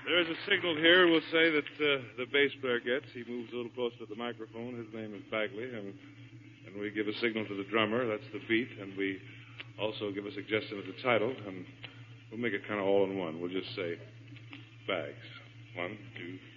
There's a signal here we'll say that the bass player gets. He moves a little closer to the microphone. His name is Bagley, and we give a signal to the drummer. That's the beat, and we also give a suggestion of the title, and we'll make it kind of all in one. We'll just say Bags. 1, 2,